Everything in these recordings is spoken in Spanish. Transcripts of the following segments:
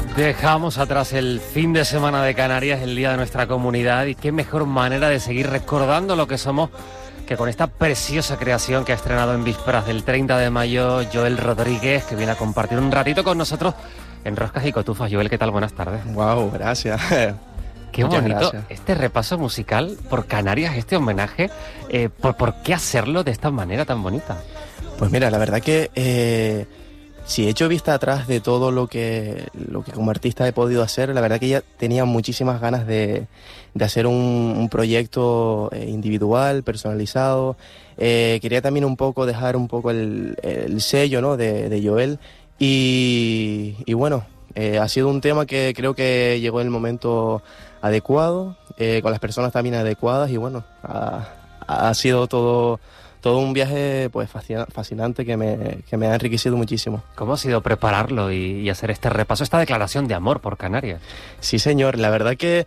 Dejamos atrás el fin de semana de Canarias, el día de nuestra comunidad, y qué mejor manera de seguir recordando lo que somos que con esta preciosa creación que ha estrenado en vísperas del 30 de mayo Joel Rodríguez, que viene a compartir un ratito con nosotros en Roscas y Cotufas. Joel, ¿qué tal? Buenas tardes. Wow, gracias. Qué Muchas bonito gracias. este repaso musical por Canarias, este homenaje. ¿Por qué hacerlo de esta manera tan bonita? Pues mira, la verdad que si he hecho vista atrás de todo lo que como artista he podido hacer, la verdad que ya tenía muchísimas ganas de hacer un proyecto individual, personalizado. Quería también un poco dejar un poco el sello, ¿no?, de Joel. Y bueno, ha sido un tema que creo que llegó en el momento adecuado, con las personas también adecuadas, y bueno, ha sido todo un viaje pues fascinante que me ha enriquecido muchísimo. ¿Cómo ha sido prepararlo y hacer este repaso, esta declaración de amor por Canarias? Sí, señor, la verdad que,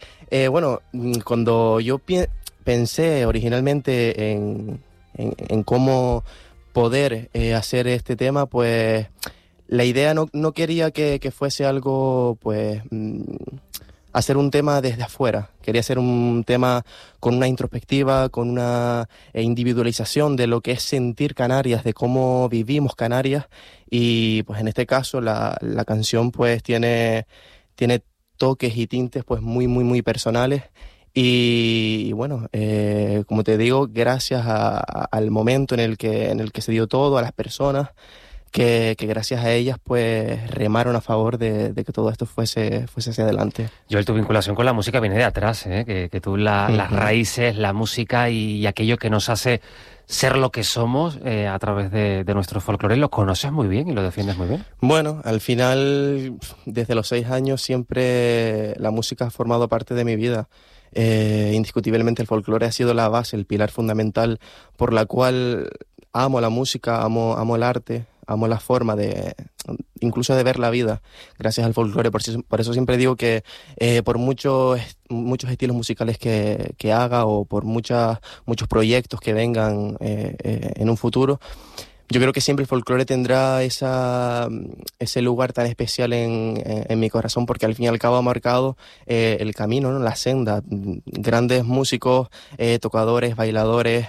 cuando yo pensé originalmente en cómo poder hacer este tema, pues la idea no quería que fuese algo, pues, hacer un tema desde afuera. Quería hacer un tema con una introspectiva, con una individualización de lo que es sentir Canarias, de cómo vivimos Canarias. Y pues en este caso la canción pues tiene toques y tintes pues muy, muy, muy personales. Y bueno, como te digo, gracias al momento en el que se dio todo, a las personas, que gracias a ellas pues remaron a favor de que todo esto fuese hacia adelante. Joel, tu vinculación con la música viene de atrás, ¿eh? Que tú las raíces, la música y aquello que nos hace ser lo que somos a través de nuestro folclore lo conoces muy bien y lo defiendes muy bien. Bueno, al final, desde los 6 años siempre la música ha formado parte de mi vida. Indiscutiblemente el folclore ha sido la base, el pilar fundamental por la cual amo la música, amo el arte, amo la forma incluso de ver la vida, gracias al folclore. Por eso siempre digo que por muchos estilos musicales que haga, o por muchos proyectos que vengan en un futuro, yo creo que siempre el folclore tendrá ese lugar tan especial en mi corazón, porque al fin y al cabo ha marcado el camino, ¿no?, la senda. Grandes músicos, tocadores, bailadores.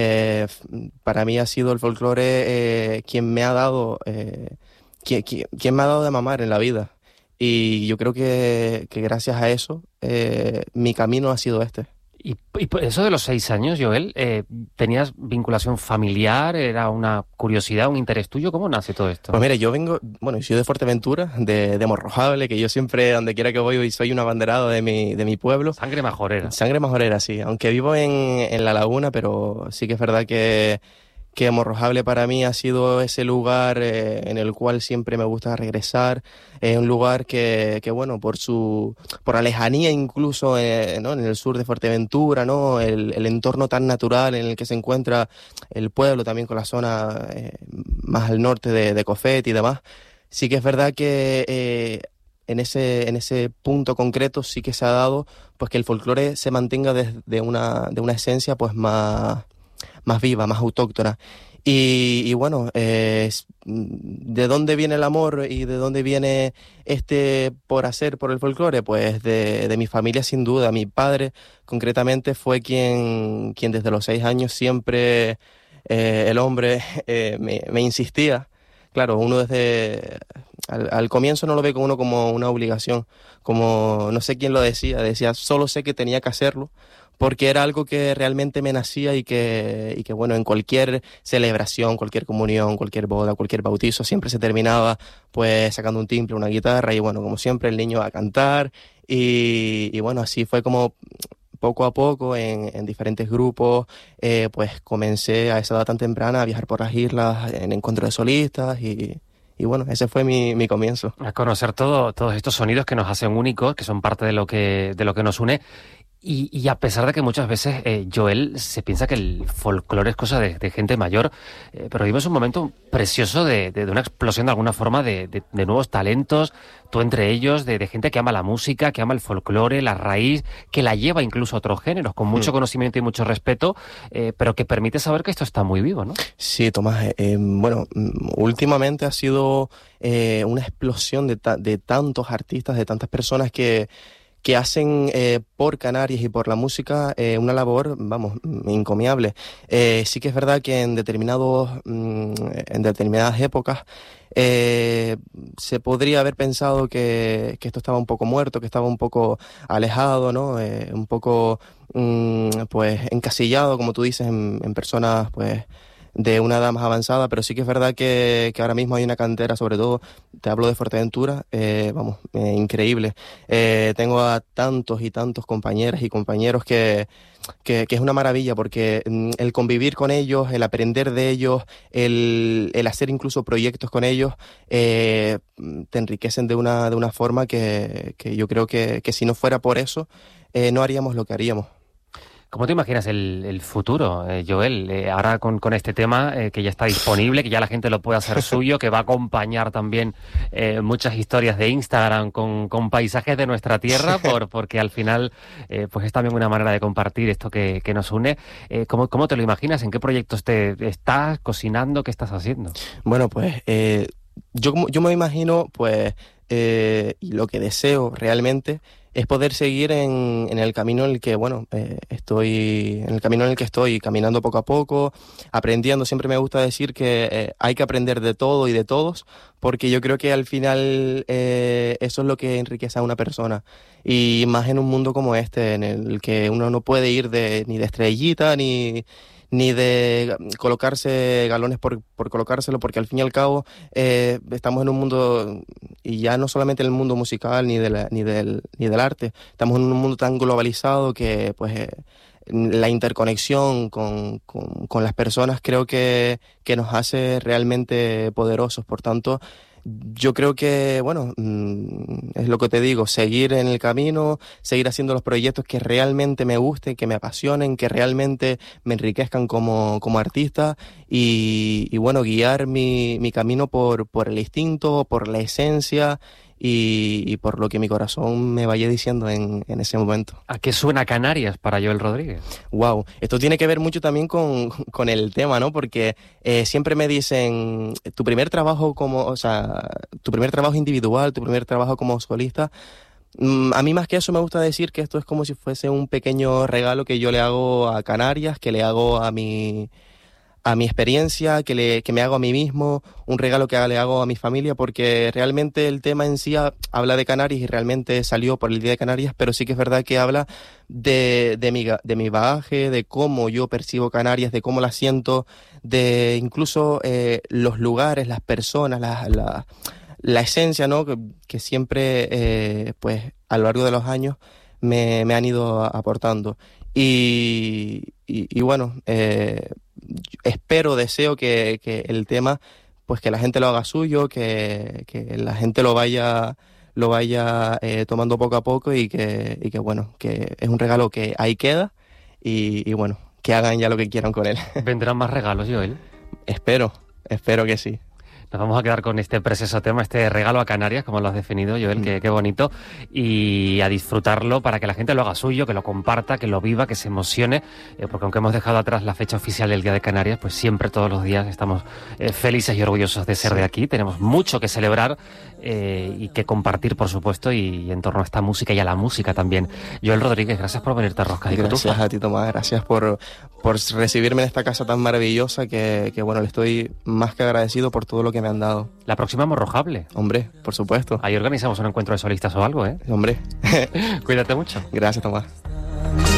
Para mí ha sido el folclore quien me ha dado quien me ha dado de mamar en la vida. Y yo creo que gracias a eso mi camino ha sido este. Y eso de los 6 años, Joel, ¿tenías vinculación familiar? ¿Era una curiosidad, un interés tuyo? ¿Cómo nace todo esto? Pues mira, yo soy de Fuerteventura, de Morrojable, que yo siempre, donde quiera que voy, soy un abanderado de mi pueblo. Sangre majorera. Sangre majorera, sí. Aunque vivo en La Laguna, pero sí que es verdad que Morrojable para mí ha sido ese lugar en el cual siempre me gusta regresar. Es un lugar que bueno, por la lejanía incluso, ¿no?, en el sur de Fuerteventura, ¿no?, el entorno tan natural en el que se encuentra el pueblo, también con la zona más al norte de Cofet y demás. Sí que es verdad que en ese punto concreto sí que se ha dado pues que el folclore se mantenga de una esencia pues más viva, más autóctona. Y bueno, ¿de dónde viene el amor y de dónde viene por el folclore? Pues de mi familia, sin duda. Mi padre, concretamente, fue quien desde los 6 años siempre, el hombre, me insistía. Claro, uno al comienzo no lo ve con uno como una obligación, como no sé quién lo decía, solo sé que tenía que hacerlo, porque era algo que realmente me nacía y que bueno, en cualquier celebración, cualquier comunión, cualquier boda, cualquier bautizo, siempre se terminaba pues sacando un timbre, una guitarra, y bueno, como siempre el niño a cantar, y bueno, así fue como poco a poco en diferentes grupos, pues comencé a esa edad tan temprana a viajar por las islas en encuentros de solistas, y bueno, ese fue mi comienzo. A conocer todos estos sonidos que nos hacen únicos, que son parte de lo que nos une. Y a pesar de que muchas veces, Joel, se piensa que el folclore es cosa de gente mayor, pero vivimos un momento precioso de una explosión de alguna forma de nuevos talentos, tú entre ellos, de gente que ama la música, que ama el folclore, la raíz, que la lleva incluso a otros géneros, con mucho conocimiento y mucho respeto, pero que permite saber que esto está muy vivo, ¿no? Sí, Tomás. Bueno, últimamente ha sido una explosión de tantos artistas, de tantas personas que hacen por Canarias y por la música una labor, vamos, encomiable. Sí que es verdad que en determinadas épocas se podría haber pensado que esto estaba un poco muerto, que estaba un poco alejado, ¿no? Un poco pues encasillado, como tú dices, en personas pues de una edad más avanzada, pero sí que es verdad que ahora mismo hay una cantera, sobre todo, te hablo de Fuerteventura, vamos, increíble. Tengo a tantos y tantos compañeras y compañeros que es una maravilla, porque el convivir con ellos, el aprender de ellos, el hacer incluso proyectos con ellos, te enriquecen de una forma que yo creo que si no fuera por eso, no haríamos lo que haríamos. ¿Cómo te imaginas el futuro, Joel? Ahora con este tema que ya está disponible, que ya la gente lo puede hacer suyo, que va a acompañar también muchas historias de Instagram con paisajes de nuestra tierra, porque al final pues es también una manera de compartir esto que nos une. ¿Cómo te lo imaginas? ¿En qué proyectos te estás cocinando? ¿Qué estás haciendo? Bueno, pues yo me imagino, pues, y lo que deseo realmente es poder seguir en el camino en el que, bueno, estoy caminando poco a poco, aprendiendo. Siempre me gusta decir que hay que aprender de todo y de todos, porque yo creo que al final eso es lo que enriquece a una persona. Y más en un mundo como este, en el que uno no puede ir ni de estrellita, ni de colocarse galones por colocárselo, porque al fin y al cabo estamos en un mundo, y ya no solamente en el mundo musical ni del arte, estamos en un mundo tan globalizado que pues la interconexión con las personas creo que nos hace realmente poderosos. Por tanto, yo creo que, bueno, es lo que te digo, seguir en el camino, seguir haciendo los proyectos que realmente me gusten, que me apasionen, que realmente me enriquezcan como artista y bueno, guiar mi camino por el instinto, por la esencia y por lo que mi corazón me vaya diciendo en ese momento. ¿A qué suena Canarias para Joel Rodríguez? Wow, esto tiene que ver mucho también con el tema, ¿no? Porque siempre me dicen, tu primer trabajo tu primer trabajo individual, tu primer trabajo como solista. A mí más que eso me gusta decir que esto es como si fuese un pequeño regalo que yo le hago a Canarias, que le hago a mi experiencia, que me hago a mí mismo, un regalo que le hago a mi familia, porque realmente el tema en sí habla de Canarias y realmente salió por el Día de Canarias, pero sí que es verdad que habla de mi bagaje, de cómo yo percibo Canarias, de cómo la siento, de incluso los lugares, las personas, la esencia, ¿no? Que siempre, pues, a lo largo de los años me han ido aportando. Y bueno, deseo que el tema, pues que la gente lo haga suyo, que la gente lo vaya tomando poco a poco y que bueno, que es un regalo que ahí queda y bueno, que hagan ya lo que quieran con él. ¿Vendrán más regalos, Joel? Espero que sí. Nos vamos a quedar con este precioso tema, este regalo a Canarias, como lo has definido, Joel, qué bonito, y a disfrutarlo para que la gente lo haga suyo, que lo comparta, que lo viva, que se emocione, porque aunque hemos dejado atrás la fecha oficial del Día de Canarias, pues siempre, todos los días, estamos felices y orgullosos de ser de aquí. Tenemos mucho que celebrar y que compartir, por supuesto, y en torno a esta música y a la música también. Joel Rodríguez, gracias por venirte a Roscas y Cotufas. Gracias a ti, Tomás, gracias por recibirme en esta casa tan maravillosa que bueno, le estoy más que agradecido por todo lo que me han dado. La próxima Morrojable. Hombre, por supuesto. Ahí organizamos un encuentro de solistas o algo, ¿eh? Hombre. Cuídate mucho. Gracias, Tomás.